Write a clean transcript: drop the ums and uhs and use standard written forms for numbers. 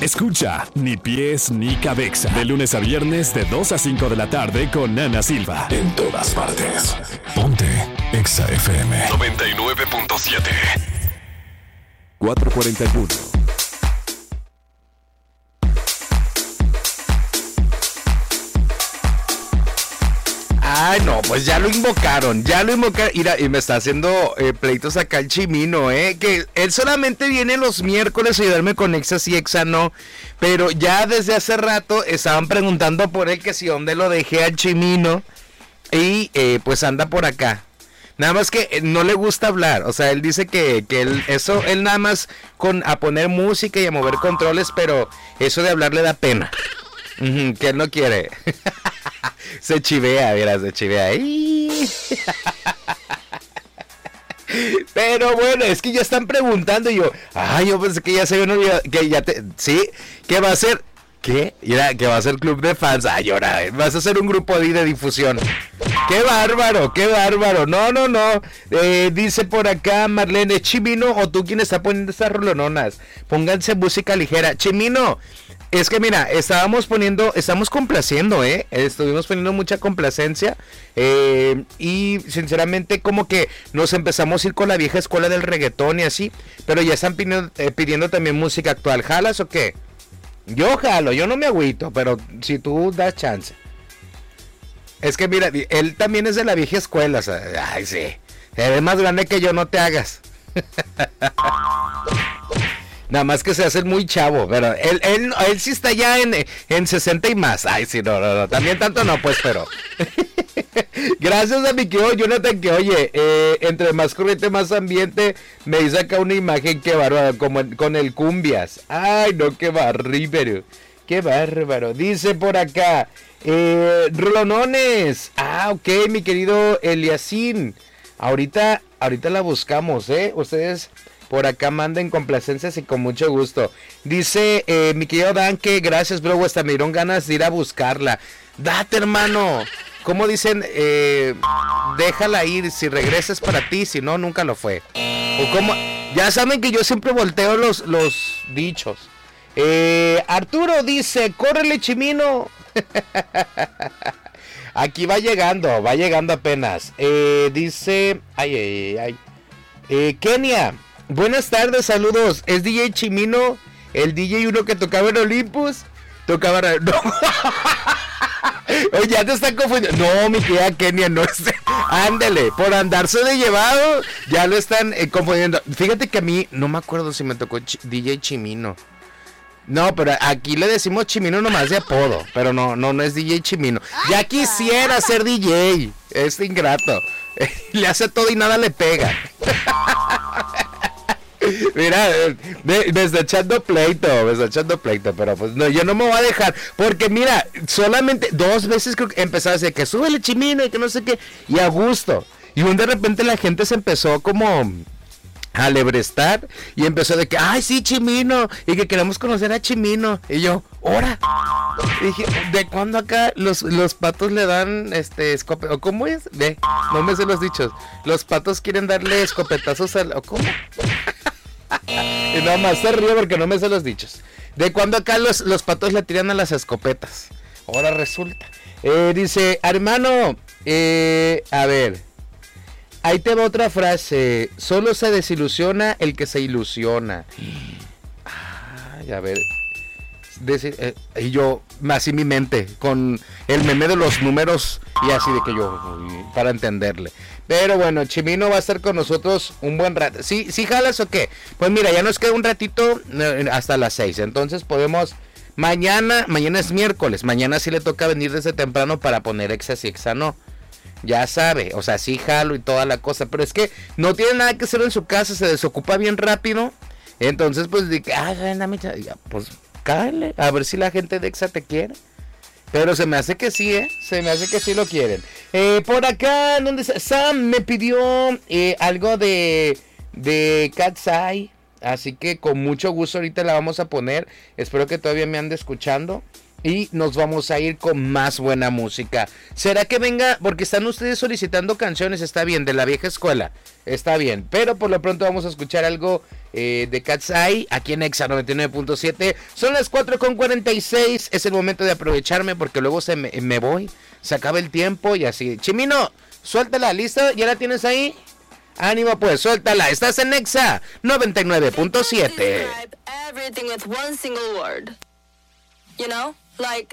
Escucha Ni Pies ni Cabeza. De lunes a viernes de 2 a 5 de la tarde con Ana Silva. En todas partes. Ponte Exa FM 99.7. 441. Ay, no, pues ya lo invocaron. Mira, y me está haciendo pleitos acá el Chimino, que él solamente viene los miércoles a ayudarme con Exa sí, Exa no, pero ya desde hace rato estaban preguntando por él que si dónde lo dejé al Chimino, y pues anda por acá. Nada más que no le gusta hablar, o sea, él dice que él nada más a poner música y a mover controles, pero eso de hablar le da pena, que él no quiere. Se chivea, mira, se chivea. Pero bueno, es que ya están preguntando y yo pensé que ya se habían olvidado, que ya sí, que va a ser, ¿qué? Mira, que va a ser club de fans. Ay, ahora, vas a hacer un grupo de difusión. ¡Qué bárbaro, qué bárbaro! No. Dice por acá Marlene, Chimino, o tú quien está poniendo estas rolononas, pónganse música ligera. Chimino, es que mira, estamos complaciendo, estuvimos poniendo mucha complacencia, y sinceramente como que nos empezamos a ir con la vieja escuela del reggaetón y así, pero ya están pidiendo también música actual. ¿Jalas o qué? Yo jalo, yo no me agüito, pero si tú das chance. Es que mira, él también es de la vieja escuela, o sea, ay sí, eres más grande que yo, no te hagas. Nada más que se hace muy chavo, pero él sí está ya en 60 y más. Ay, sí, no, también tanto no, pues, pero. Gracias a mi querido Jonathan, que oye, entre más corriente, más ambiente, me hizo acá una imagen, qué bárbaro, como con el cumbias. Ay, no, qué bárbaro, qué bárbaro. Dice por acá, rolonones. Ok, mi querido Eliasín. Ahorita la buscamos, ustedes por acá manden complacencias y con mucho gusto. Dice mi querido Dan que gracias, bro, hasta me dieron ganas de ir a buscarla. Date, hermano. ¿Cómo dicen? Déjala ir, si regresas para ti, si no, nunca lo fue. O como, ya saben que yo siempre volteo los dichos. Arturo dice, córrele, Chimino. Aquí va llegando apenas. Dice, ay. Kenia, buenas tardes, saludos. ¿Es DJ Chimino el DJ uno que tocaba en Olympus? No. Oye, ya te están confundiendo. No, mi querida Kenia, no es. Ándale, por andarse de llevado, ya lo están confundiendo. Fíjate que a mí, no me acuerdo si me tocó DJ Chimino. No, pero aquí le decimos Chimino nomás de apodo, pero no es DJ Chimino. Ya quisiera ser DJ, es ingrato. Le hace todo y nada le pega. Mira, me está echando pleito, pero pues no, yo no me voy a dejar, porque mira, solamente 2 veces creo que empezaba a decir que súbele, Chimino, y que no sé qué, y a gusto. Y de repente la gente se empezó como a lebrestar y empezó de que, ay sí, Chimino, y que queremos conocer a Chimino. Y yo, ¡hora! Y dije, ¿de cuándo acá los patos le dan escopetazos? ¿O cómo es? No me sé los dichos. Los patos quieren darle escopetazos ¿o cómo? Y nada más se ríe porque no me sé los dichos. ¿De cuándo acá los patos le tiran a las escopetas? Ahora resulta. Dice, hermano, a ver, ahí te va otra frase. Solo se desilusiona el que se ilusiona. Ay, a ver. Y yo, así mi mente, con el meme de los números y así de que yo, para entenderle. Pero bueno, Chimino va a estar con nosotros un buen rato. ¿Sí jalas o qué? Pues mira, ya nos queda un ratito hasta las 6. Entonces podemos, mañana es miércoles. Mañana sí le toca venir desde temprano para poner Exa sí, Exa no. Ya sabe, o sea, sí jalo y toda la cosa. Pero es que no tiene nada que hacer en su casa, se desocupa bien rápido. Entonces pues, pues cállale, a ver si la gente de Exa te quiere. Pero se me hace que sí, se me hace que sí lo quieren. Por acá, ¿dónde está? Sam me pidió algo de Cat's Eye. Así que con mucho gusto ahorita la vamos a poner. Espero que todavía me ande escuchando. y nos vamos a ir con más buena música. ¿Será que venga? Porque están ustedes solicitando canciones, está bien, de la vieja escuela, está bien, pero por lo pronto vamos a escuchar algo de Cat's Eye aquí en Exa 99.7. Son las 4:46, es el momento de aprovecharme porque luego me voy, se acaba el tiempo y así. Chimino, suéltala, ¿listo? ¿Ya la tienes ahí? Ánimo pues, suéltala, estás en Exa 99.7. Everything with one single word. You know, like